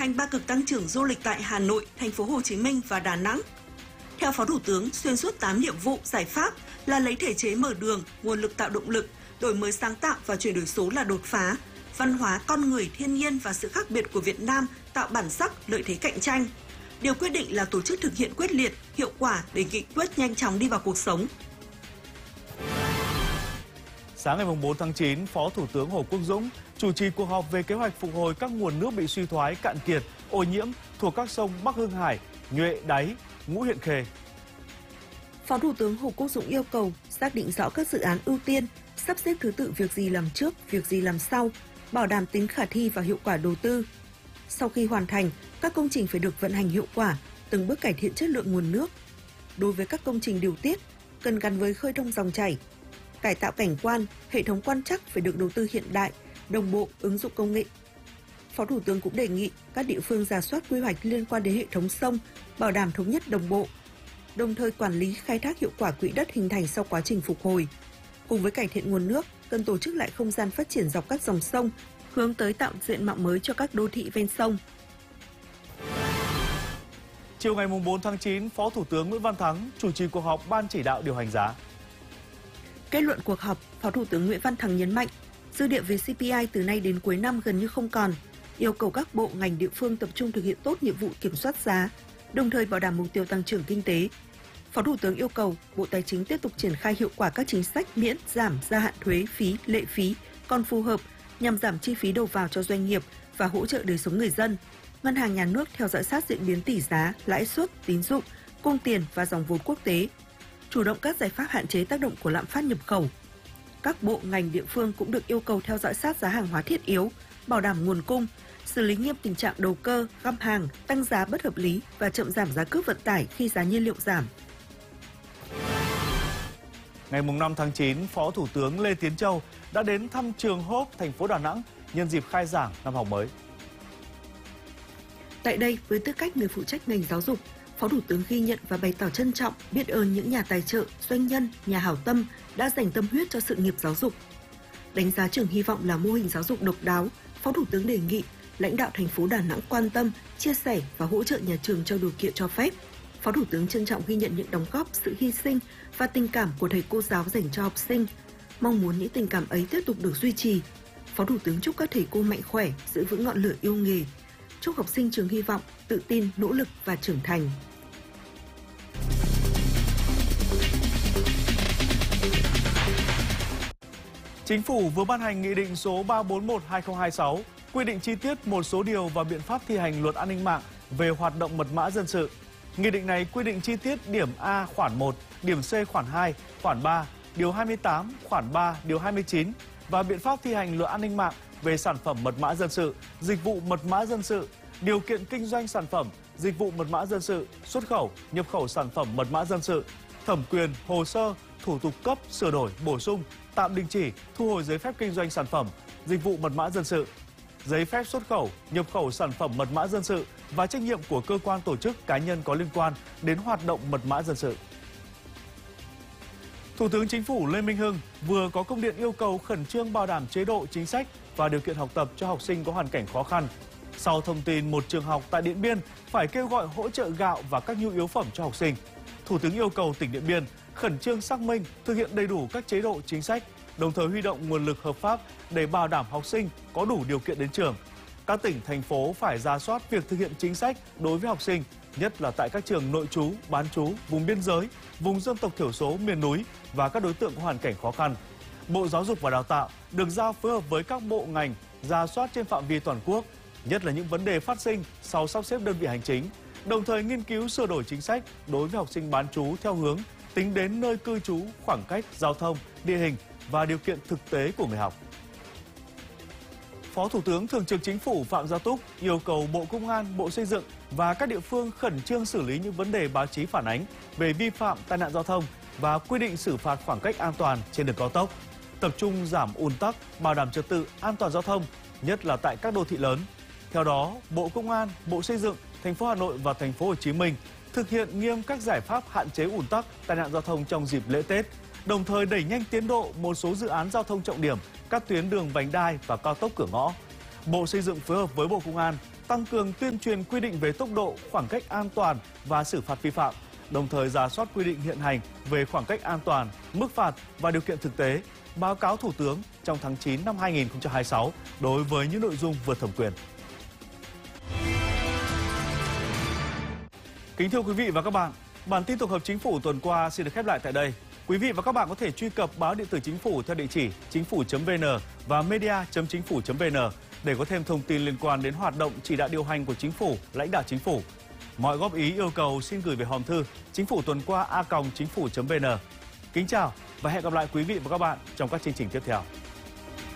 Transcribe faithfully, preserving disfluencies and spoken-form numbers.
thành ba cực tăng trưởng du lịch tại Hà Nội, Thành phố Hồ Chí Minh và Đà Nẵng. Theo Phó Thủ tướng, xuyên suốt tám nhiệm vụ, giải pháp là lấy thể chế mở đường, nguồn lực tạo động lực, đổi mới sáng tạo và chuyển đổi số là đột phá. Văn hóa, con người, thiên nhiên và sự khác biệt của Việt Nam tạo bản sắc, lợi thế cạnh tranh. Điều quyết định là tổ chức thực hiện quyết liệt, hiệu quả để nghị quyết nhanh chóng đi vào cuộc sống. Sáng ngày bốn tháng chín, Phó Thủ tướng Hồ Quốc Dũng chủ trì cuộc họp về kế hoạch phục hồi các nguồn nước bị suy thoái, cạn kiệt, ô nhiễm thuộc các sông Bắc Hưng Hải, Nhuệ, Đáy, Ngũ Hiện Khê. Phó Thủ tướng Hồ Quốc Dũng yêu cầu xác định rõ các dự án ưu tiên, sắp xếp thứ tự việc gì làm trước, việc gì làm sau, bảo đảm tính khả thi và hiệu quả đầu tư. Sau khi hoàn thành, các công trình phải được vận hành hiệu quả, từng bước cải thiện chất lượng nguồn nước. Đối với các công trình điều tiết, cần gắn với khơi thông dòng chảy. Cải tạo cảnh quan, hệ thống quan trắc phải được đầu tư hiện đại, đồng bộ, ứng dụng công nghệ. Phó Thủ tướng cũng đề nghị các địa phương rà soát quy hoạch liên quan đến hệ thống sông, bảo đảm thống nhất đồng bộ, đồng thời quản lý khai thác hiệu quả quỹ đất hình thành sau quá trình phục hồi. Cùng với cải thiện nguồn nước, cần tổ chức lại không gian phát triển dọc các dòng sông, hướng tới tạo diện mạo mới cho các đô thị ven sông. Chiều ngày bốn tháng chín, Phó Thủ tướng Nguyễn Văn Thắng chủ trì cuộc họp Ban chỉ đạo điều hành giá. Kết luận cuộc họp, Phó Thủ tướng Nguyễn Văn Thắng nhấn mạnh, dư địa về xê pê i từ nay đến cuối năm gần như không còn, yêu cầu các bộ ngành địa phương tập trung thực hiện tốt nhiệm vụ kiểm soát giá, đồng thời bảo đảm mục tiêu tăng trưởng kinh tế. Phó Thủ tướng yêu cầu Bộ Tài chính tiếp tục triển khai hiệu quả các chính sách miễn, giảm, gia hạn thuế, phí, lệ phí còn phù hợp nhằm giảm chi phí đầu vào cho doanh nghiệp và hỗ trợ đời sống người dân. Ngân hàng Nhà nước theo dõi sát diễn biến tỷ giá, lãi suất, tín dụng, cung tiền và dòng vốn quốc tế, chủ động các giải pháp hạn chế tác động của lạm phát nhập khẩu. Các bộ ngành địa phương cũng được yêu cầu theo dõi sát giá hàng hóa thiết yếu, bảo đảm nguồn cung, xử lý nghiêm tình trạng đầu cơ, găm hàng, tăng giá bất hợp lý và chậm giảm giá cước vận tải khi giá nhiên liệu giảm. Ngày năm tháng chín, Phó Thủ tướng Lê Tiến Châu đã đến thăm trường Hope, thành phố Đà Nẵng nhân dịp khai giảng năm học mới. Tại đây, với tư cách người phụ trách ngành giáo dục, Phó Thủ tướng ghi nhận và bày tỏ trân trọng, biết ơn những nhà tài trợ, doanh nhân, nhà hảo tâm đã dành tâm huyết cho sự nghiệp giáo dục. Đánh giá trường Hy vọng là mô hình giáo dục độc đáo, Phó Thủ tướng đề nghị lãnh đạo thành phố Đà Nẵng quan tâm, chia sẻ và hỗ trợ nhà trường trong điều kiện cho phép. Phó Thủ tướng trân trọng ghi nhận những đóng góp, sự hy sinh và tình cảm của thầy cô giáo dành cho học sinh. Mong muốn những tình cảm ấy tiếp tục được duy trì. Phó Thủ tướng chúc các thầy cô mạnh khỏe, giữ vững ngọn lửa yêu nghề. Chúc học sinh trường Hy vọng tự tin, nỗ lực và trưởng thành. Chính phủ vừa ban hành Nghị định số ba trăm bốn mươi mốt trên hai nghìn không trăm hai mươi sáu quy định chi tiết một số điều và biện pháp thi hành Luật An ninh mạng về hoạt động mật mã dân sự. Nghị định này quy định chi tiết điểm A khoản một, điểm C khoản hai, khoản ba, điều hai mươi tám, khoản ba, điều hai mươi chín và biện pháp thi hành Luật An ninh mạng về sản phẩm mật mã dân sự, dịch vụ mật mã dân sự, điều kiện kinh doanh sản phẩm, dịch vụ mật mã dân sự, xuất khẩu, nhập khẩu sản phẩm mật mã dân sự, thẩm quyền, hồ sơ, thủ tục cấp, sửa đổi, bổ sung, tạm đình chỉ, thu hồi giấy phép kinh doanh sản phẩm, dịch vụ mật mã dân sự, giấy phép xuất khẩu, nhập khẩu sản phẩm mật mã dân sự và trách nhiệm của cơ quan tổ chức cá nhân có liên quan đến hoạt động mật mã dân sự. Thủ tướng Chính phủ Lê Minh Hưng vừa có công điện yêu cầu khẩn trương bảo đảm chế độ, chính sách và điều kiện học tập cho học sinh có hoàn cảnh khó khăn. Sau thông tin một trường học tại Điện Biên phải kêu gọi hỗ trợ gạo và các nhu yếu phẩm cho học sinh, Thủ tướng yêu cầu tỉnh Điện Biên khẩn trương xác minh, thực hiện đầy đủ các chế độ chính sách, đồng thời huy động nguồn lực hợp pháp để bảo đảm học sinh có đủ điều kiện đến trường. Các tỉnh, thành phố phải rà soát việc thực hiện chính sách đối với học sinh, nhất là tại các trường nội trú, bán trú, vùng biên giới, vùng dân tộc thiểu số, miền núi và các đối tượng có hoàn cảnh khó khăn. Bộ Giáo dục và Đào tạo được giao phối hợp với các bộ ngành rà soát trên phạm vi toàn quốc, nhất là những vấn đề phát sinh sau sắp xếp đơn vị hành chính, đồng thời nghiên cứu sửa đổi chính sách đối với học sinh bán trú theo hướng tính đến nơi cư trú, khoảng cách, giao thông, địa hình và điều kiện thực tế của người học. Phó Thủ tướng Thường trực Chính phủ Phạm Gia Túc yêu cầu Bộ Công an, Bộ Xây dựng và các địa phương khẩn trương xử lý những vấn đề báo chí phản ánh về vi phạm tai nạn giao thông và quy định xử phạt khoảng cách an toàn trên đường cao tốc, tập trung giảm ùn tắc, bảo đảm trật tự an toàn giao thông, nhất là tại các đô thị lớn. Theo đó, Bộ Công an, Bộ Xây dựng, thành phố Hà Nội và thành phố Hồ Chí Minh thực hiện nghiêm các giải pháp hạn chế ùn tắc, tai nạn giao thông trong dịp lễ Tết, đồng thời đẩy nhanh tiến độ một số dự án giao thông trọng điểm, các tuyến đường vành đai và cao tốc cửa ngõ. Bộ Xây dựng phối hợp với Bộ Công an tăng cường tuyên truyền quy định về tốc độ, khoảng cách an toàn và xử phạt vi phạm, đồng thời rà soát quy định hiện hành về khoảng cách an toàn, mức phạt và điều kiện thực tế, báo cáo Thủ tướng trong tháng chín năm hai nghìn không trăm hai mươi sáu đối với những nội dung vượt thẩm quyền. Kính thưa quý vị và các bạn, bản tin tổng hợp Chính phủ tuần qua xin được khép lại tại đây. Quý vị và các bạn có thể truy cập báo điện tử Chính phủ theo địa chỉ chính phủ chấm vn và media chấm chính phủ chấm vn để có thêm thông tin liên quan đến hoạt động chỉ đạo điều hành của Chính phủ, lãnh đạo Chính phủ. Mọi góp ý yêu cầu xin gửi về hòm thư chính phủ tuần qua a còng chính phủ chấm vn. Kính chào và hẹn gặp lại quý vị và các bạn trong các chương trình tiếp theo.